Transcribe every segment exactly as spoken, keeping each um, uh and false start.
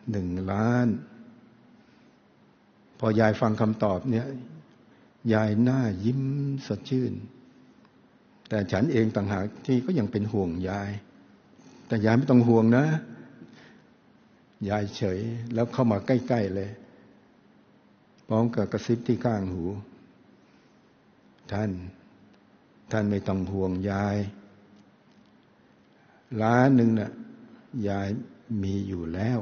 หนึ่งล้านพอยายฟังคำตอบเนี่ยยายหน้ายิ้มสดชื่นแต่ฉันเองต่างหากที่ก็ยังเป็นห่วงยายแต่ยายไม่ต้องห่วงนะยายเฉยแล้วเข้ามาใกล้ๆเลยพร้อมกับกระซิบที่ข้างหูท่านท่านไม่ต้องห่วงยายล้านหนึ่งน่ะยายมีอยู่แล้ว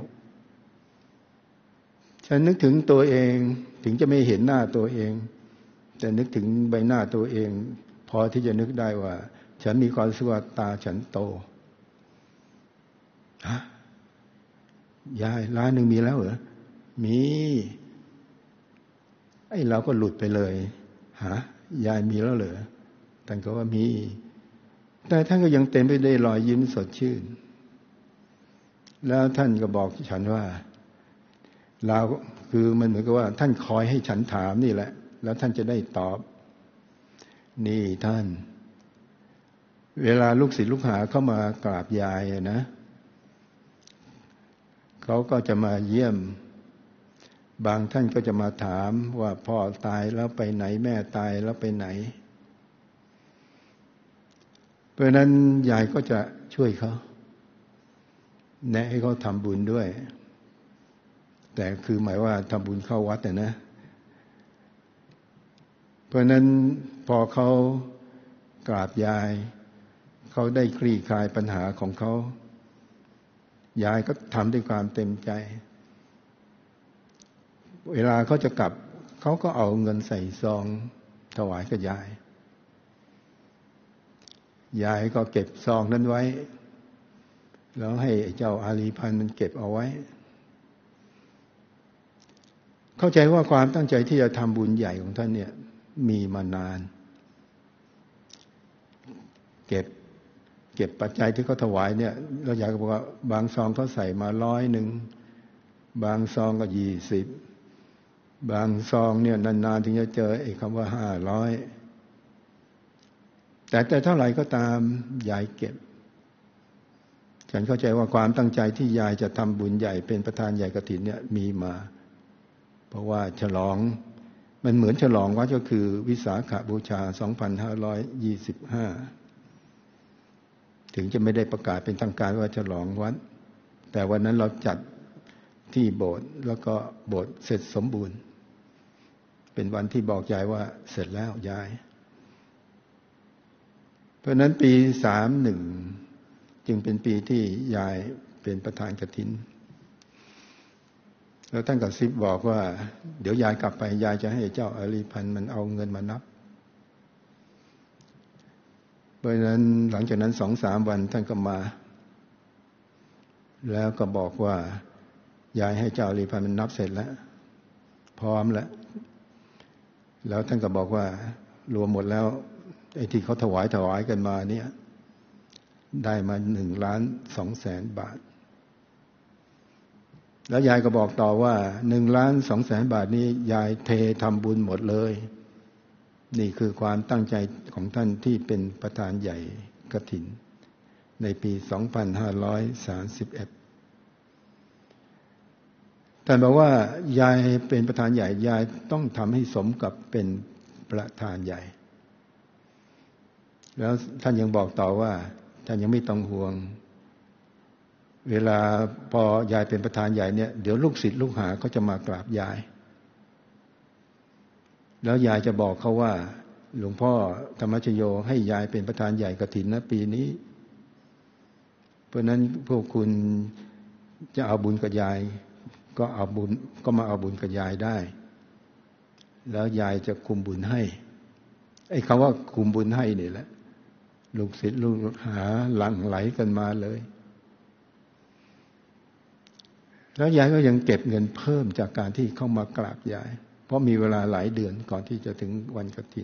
ฉันนึกถึงตัวเองถึงจะไม่เห็นหน้าตัวเองแต่นึกถึงใบหน้าตัวเองพอที่จะนึกได้ว่าฉันมีความรู้สึกว่าตาฉันโตฮะยายล้านหนึ่งมีแล้วเหรอมีไอ้เราก็หลุดไปเลยฮะยายมีแล้วเหรอท่านก็ว่ามีแต่ท่านก็ยังเต็มไปด้วยรอยยิ้มสดชื่นแล้วท่านก็บอกฉันว่าเราคือมันเหมือนกับว่าท่านคอยให้ฉันถามนี่แหละแล้วท่านจะได้ตอบนี่ท่านเวลาลูกศิษย์ลูกหาเข้ามากราบยายนะเขาก็จะมาเยี่ยมบางท่านก็จะมาถามว่าพ่อตายแล้วไปไหนแม่ตายแล้วไปไหนเพราะนั้นยายก็จะช่วยเขาแนะให้เขาทำบุญด้วยแต่คือหมายว่าทำบุญเข้าวัดแต่นะเพราะนั้นพอเขากราบยายเขาได้คลี่คลายปัญหาของเขายายก็ทำด้วยความเต็มใจเวลาเขาจะกลับเขาก็เอาเงินใส่ซองถวายกับยายยายก็เก็บซองนั้นไว้แล้วให้เจ้าอาลีพันธ์มันเก็บเอาไว้เข้าใจว่าความตั้งใจที่จะทำบุญใหญ่ของท่านเนี่ยมีมานานเก็บเก็บปัจจัยที่เขาถวายเนี่ยเราอยากบอกว่าบางซองเขาใส่มาร้อยหนึ่งบางซองก็ยี่สิบบางซองเนี่ยนานๆถึงจะเจอไอ้คำว่าห้าร้อยแต่แต่เท่าไหร่ก็ตามยายเก็บฉันเข้าใจว่าความตั้งใจที่ยายจะทำบุญใหญ่เป็นประธานใหญ่กฐินเนี่ยมีมาเพราะว่าฉลองมันเหมือนฉลองวัดก็คือวิสาขบูชาสองพันห้าร้อยยี่สิบห้าถึงจะไม่ได้ประกาศเป็นทางการว่าฉลองวัดแต่วันนั้นเราจัดที่โบสถ์แล้วก็โบสถ์เสร็จสมบูรณ์เป็นวันที่บอกยายว่าเสร็จแล้วยายเพราะนั้นปีสามหนึ่งจึงเป็นปีที่ยายเป็นประธานกฐินแล้วท่านกระซิบบอกว่าเดี๋ยวยายกลับไปยายจะให้เจ้าอาลีพันธ์มันเอาเงินมานับเพราะฉะนั้นหลังจากนั้นสองสามวันท่านก็มาแล้วก็บอกว่ายายให้เจ้าอาลีพันธ์มันนับเสร็จแล้วพร้อมแล้วแล้วท่านก็บอกว่ารวมหมดแล้วไอ้ที่เขาถวายถวายกันมาเนี่ยได้มาหนึ่งล้านสองแสนบาทแล้วยายก็บอกต่อว่าหนึ่งล้านสองแสนบาทนี้ยายเททำบุญหมดเลยนี่คือความตั้งใจของท่านที่เป็นประธานใหญ่กฐินในปีสองพันห้าร้อยสามสิบเอ็ดท่านบอกว่ายายเป็นประธานใหญ่ยายต้องทำให้สมกับเป็นประธานใหญ่แล้วท่านยังบอกต่อว่าท่านยังไม่ต้องห่วงเวลาพอยายเป็นประธานใหญ่เนี่ยเดี๋ยวลูกศิษย์ลูกหาก็จะมากราบยายแล้วยายจะบอกเขาว่าหลวงพ่อธรรมชโยให้ยายเป็นประธานใหญ่กฐินนะปีนี้เพราะนั้นพวกคุณจะเอาบุญกับยายก็เอาบุญก็มาเอาบุญกับยายได้แล้วยายจะคุมบุญให้ไอ้คำว่าคุมบุญให้นี่แหละลูกศิษย์ลูกหาหลั่งไหลกันมาเลยแล้วยายก็ยังเก็บเงินเพิ่มจากการที่เข้ามากราบยายเพราะมีเวลาหลายเดือนก่อนที่จะถึงวันกฐิน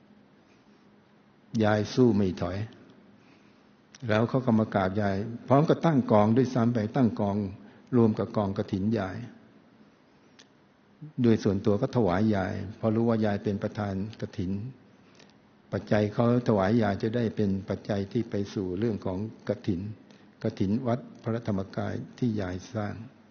ยายสู้ไม่ถอยแล้วเขาก็มากราบยายพร้อมกับตั้งกองด้วยซ้ำไปตั้งกองรวมกับกองกฐินยายโดยส่วนตัวก็ถวายยายเพราะรู้ว่ายายเป็นประธานกฐินปัจจัยเขาถวายยายจะได้เป็นปัจจัยที่ไปสู่เรื่องของกฐินกฐินวัดพระธรรมกายที่ยายสร้าง